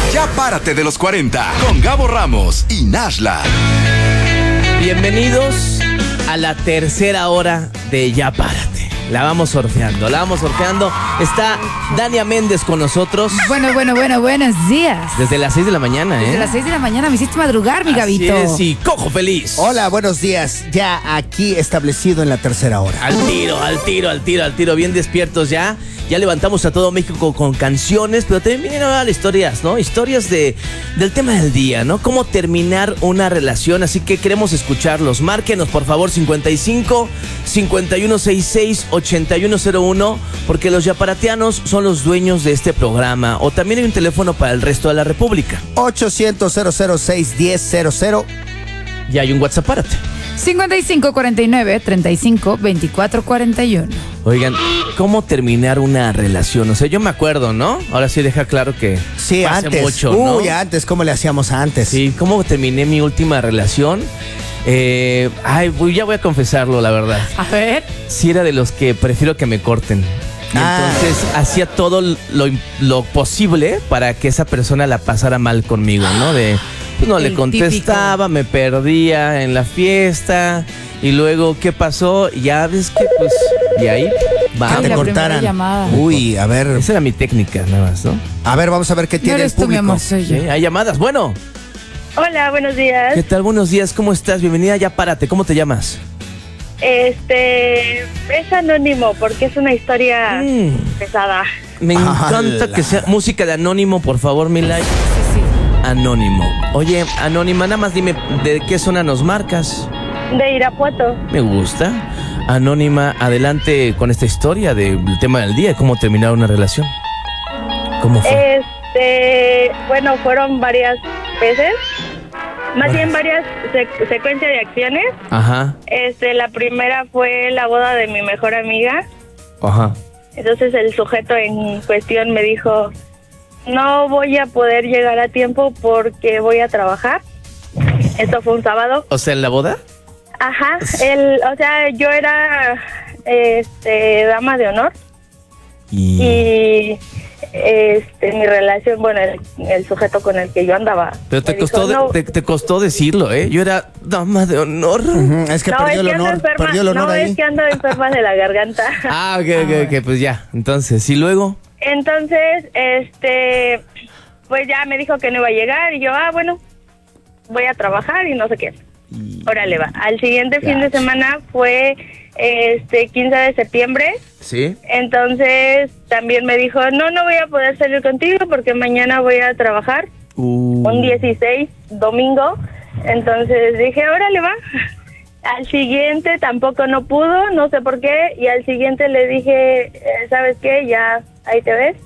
Ya párate de los 40 con Gabo Ramos y Nashla. Bienvenidos a la tercera hora de Ya Párate. La vamos sorteando. Está Dania Méndez con nosotros. Buenos días. Desde las 6 de la mañana, Desde las 6 de la mañana me hiciste madrugar, mi Gabito. Así es, y Cojo Feliz. Hola, buenos días. Ya aquí establecido en la tercera hora. Al tiro, bien despiertos ya. Ya levantamos a todo México con canciones, pero también vienen ahora historias, ¿no? Historias del tema del día, ¿no? Cómo terminar una relación, así que queremos escucharlos. Márquenos, por favor, 55-5166-8101, porque los yaparatianos son los dueños de este programa. O también hay un teléfono para el resto de la República. 800-006-1000. Y hay un WhatsApp, párate. 5549-352441. Oigan, ¿cómo terminar una relación? O sea, yo me acuerdo, ¿no? Ahora sí deja claro que sí, hace antes. mucho, ¿no? Uy, antes, ¿cómo le hacíamos antes? Sí, ¿cómo terminé mi última relación? Ya voy a confesarlo, la verdad. A ver. Sí era de los que prefiero que me corten. Y entonces hacía todo lo posible para que esa persona la pasara mal conmigo, ¿no? Pues no le contestaba, típico. Me perdía en la fiesta. Y luego, ¿qué pasó? Ya ves que, pues, y ahí va. Que te cortaran. Uy, a ver. Esa era mi técnica, nada más, ¿no? A ver, vamos a ver qué tiene el público. Tú, mi amor, soy yo. ¿Sí? Hay llamadas. Bueno. Hola, buenos días. ¿Qué tal? Buenos días, ¿cómo estás? Bienvenida, ya párate. ¿Cómo te llamas? Es anónimo porque es una historia pesada. Me encanta que sea música de Anónimo, por favor, mi like. Sí. Anónimo. Oye, Anónima, nada más dime, ¿de qué zona nos marcas? De Irapuato. Me gusta. Anónima, adelante con esta historia del tema del día, cómo terminar una relación. ¿Cómo fue? Bueno, fueron varias veces. Más bien varias secuencias de acciones. Ajá. La primera fue la boda de mi mejor amiga. Ajá. Entonces el sujeto en cuestión me dijo, no voy a poder llegar a tiempo porque voy a trabajar. Esto fue un sábado. O sea, ¿en la boda? Ajá. Yo era dama de honor. Y mi relación, bueno, el sujeto con el que yo andaba. Pero te costó decirlo, ¿eh? Yo era dama de honor. Es que perdió el honor ahí. Es que ando enferma de la garganta. Ok, pues ya. Entonces, ¿y luego? Entonces, pues ya me dijo que no iba a llegar y yo, bueno, voy a trabajar y no sé qué. Órale, va. Al siguiente fin de semana fue 15 de septiembre. Sí. Entonces también me dijo, no voy a poder salir contigo porque mañana voy a trabajar. Un 16, domingo. Entonces dije, órale, va. Al siguiente tampoco no pudo, no sé por qué. Y al siguiente le dije, ¿sabes qué? Ya, ahí te ves.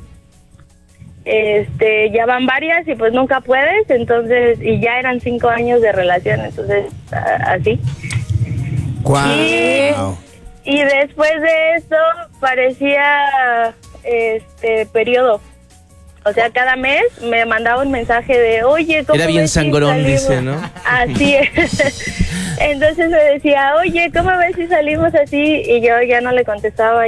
Ya van varias y pues nunca puedes, entonces, y ya eran 5 años de relación, entonces, así. Wow. Y después de eso parecía periodo. O sea, cada mes me mandaba un mensaje de, oye, ¿cómo era bien sangrón, dice, ¿no? Así es. Entonces me decía, oye, ¿cómo ves si salimos así? Y yo ya no le contestaba.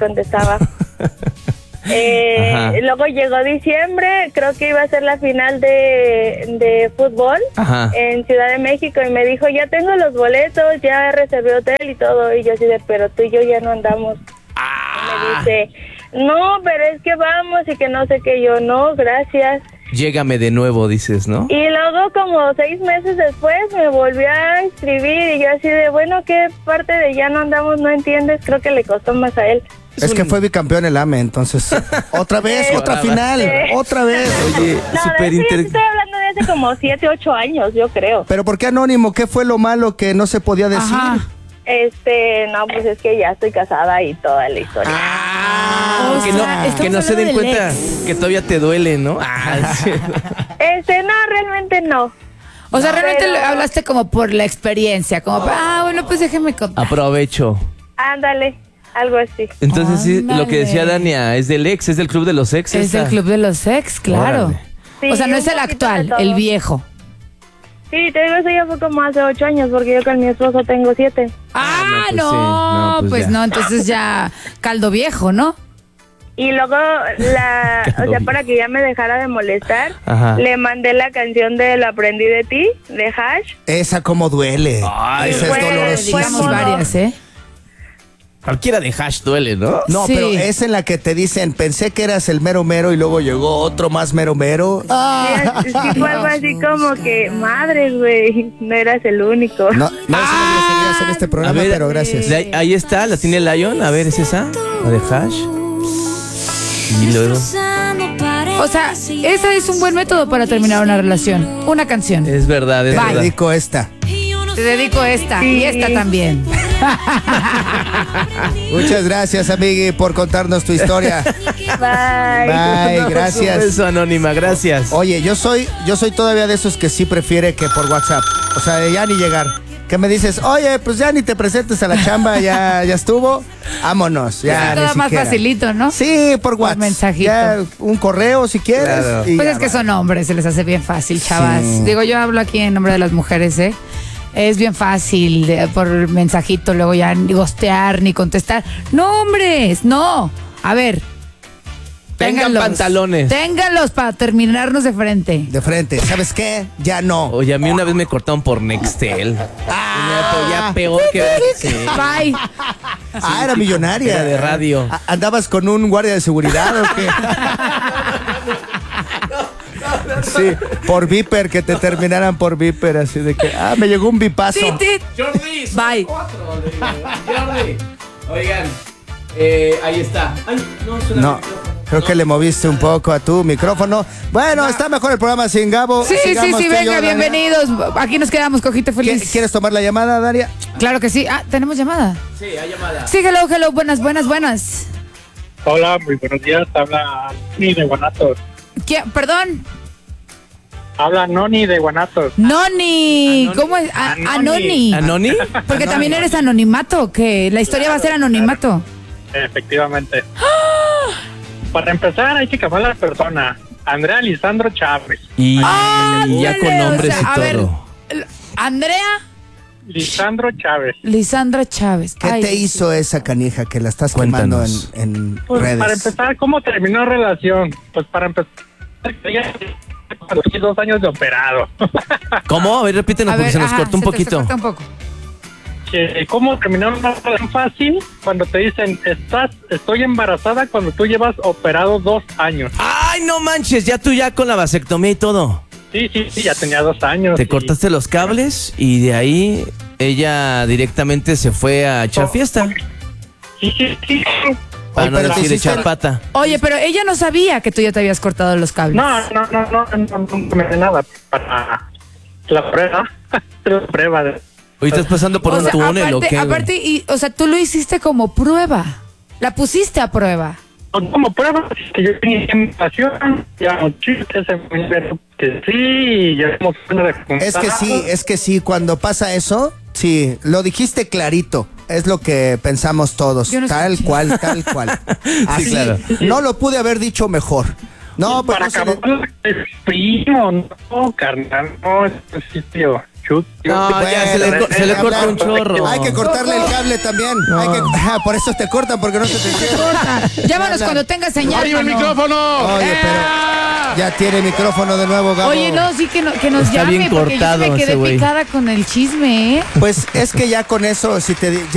Luego llegó diciembre, creo que iba a ser la final de fútbol. Ajá. En Ciudad de México y me dijo, ya tengo los boletos, ya reservé hotel y todo. Y yo así de, pero tú y yo ya no andamos. Y me dice, no, pero es que vamos y que no sé qué. Yo, no, gracias. Llégame de nuevo, dices, ¿no? Y luego como 6 meses después me volvió a escribir y yo así de, bueno, ¿qué parte de ya no andamos no entiendes? Creo que le costó más a él. Es que fue bicampeón el AME, entonces otra vez, otra final, otra vez. Oye, súper interesante. Estoy hablando de hace como 7, 8 años, yo creo. ¿Pero por qué anónimo? ¿Qué fue lo malo que no se podía decir? Ajá. No, pues es que ya estoy casada y toda la historia. Que no se den cuenta que todavía te duele, ¿no? Sí. No, realmente no. O sea, realmente hablaste como por la experiencia, como, bueno, pues déjeme contar. Aprovecho. Ándale. Algo así. Entonces, sí, lo que decía Dania, es del ex, es del club de los ex. Es del club de los ex, claro. Sí, o sea, no es el actual, el viejo. Sí, te digo, eso ya fue como hace 8 años, porque yo con mi esposo tengo 7. Pues no, entonces ya caldo viejo, ¿no? Y luego, o sea, para que ya me dejara de molestar, le mandé la canción de Lo aprendí de ti, de Hash. Esa como duele. Ay, esa es dolorosísima. Digamos varias, ¿eh? Cualquiera de Hash duele, ¿no? No, Sí. pero es en la que te dicen, pensé que eras el mero mero y luego llegó otro más mero mero. Sí, fue algo así como que, madre, güey, no eras el único. No, eso no lo seguía hacer este programa, A ver, pero gracias. Ahí está, la tiene Lion. A ver, ¿es esa? La de Hash. Y luego. O sea, ese es un buen método para terminar una relación. Una canción. Es verdad, es Te verdad. dedico esta. Te dedico esta y esta también. Muchas gracias, amigui, por contarnos tu historia. Bye. Bye, Un gracias. beso, Anónima, gracias. Oye, yo soy todavía de esos que sí prefiere que por WhatsApp. O sea, de ya ni llegar. Que me dices, oye, pues ya ni te presentes a la chamba, ya estuvo. Vámonos, ya. Es todo ni más siquiera. facilito, ¿no? Sí, por WhatsApp. mensajito. Ya, un correo si quieres. Claro. y Pues ya es que va. son hombres, se les hace bien fácil, chavas. Sí. Digo, yo hablo aquí en nombre de las mujeres, ¿eh? Es bien fácil por mensajito, luego ya ni gostear ni contestar. No, hombres, no. A ver. Tengan pantalones. Ténganlos para terminarnos de frente. De frente, ¿sabes qué? Ya no. Oye, a mí una vez me cortaron por Nextel. Ya peor que... Sí. Bye. Ah, era millonaria. Era de radio. ¿Andabas con un guardia de seguridad o qué? Sí, por Viper, que te terminaran por Viper, así de que, me llegó un bipazo. Jordi, Bye. Jordi. Oigan, ahí está. Ay, no, suena No, el micrófono. creo que le moviste un poco a tu micrófono. Bueno, está mejor el programa sin Gabo. Sí, Sigamos tú y yo, venga, Daria. bienvenidos. Aquí nos quedamos, cojito feliz. ¿Quieres tomar la llamada, Daria? Claro que sí. Ah, ¿tenemos llamada? Sí, hay llamada. Sí, hello, buenas. Hola, muy buenos días. Habla Noni de Guanatos. Perdón, Habla Noni de Guanatos. Noni. ¿Cómo es? Anoni. ¿Anoni? Porque también eres anonimato, que la historia va a ser anonimato. Efectivamente. Para empezar, hay que cambiar la persona. Andrea Lisandro Chávez. Y Ándale, ya con nombres o sea, a y ver, todo. Andrea Lisandro Chávez. Lisandra Chávez. ¿Qué Ay, te hizo esa canija que la estás quemando Cuéntanos. en Pues redes? para empezar, ¿cómo terminó la relación? Pues para empezar, ella tiene 2 años de operado. ¿Cómo? A ver, repítenos A porque ver, se nos ajá, cortó un se te poquito. corta un poco. ¿Cómo terminó una relación fácil? Cuando te dicen, estoy embarazada cuando tú llevas operado 2 años. ¡Ay, no manches! Ya tú ya con la vasectomía y todo. Sí, ya tenía 2 años. Te y- cortaste los cables y de ahí ella directamente se fue a echar fiesta. Sí. Para no pero te decir hiciste echar el- pata. Oye, pero ella no sabía que tú ya te habías cortado los cables. No me da nada para la prueba. La prueba de... Hoy estás pasando por O un sea, túnel o qué. aparte, o sea, tú lo hiciste como prueba. La pusiste a prueba. Como prueba que yo tenía invitación, ya chistes, que sí, ya hemos Es que sí, cuando pasa eso, sí, lo dijiste clarito. Es lo que pensamos todos. Yo no Tal escuché. cual. Así, claro. no lo pude haber dicho mejor. No, pues para no se le- acabar el primo, no, carnal, no, es sitio. No, ya se le corta un chorro. Hay que cortarle el cable también. Por eso te cortan, porque no se te entiende. Llámanos cuando tengas señal. ¡Arriba el mano. micrófono! Oye, pero ya tiene micrófono de nuevo, Gabo. Oye, no, sí que nos Está llame bien porque yo sí cortado me ese quedé güey. picada con el chisme, ¿eh? Pues es que ya con eso, si te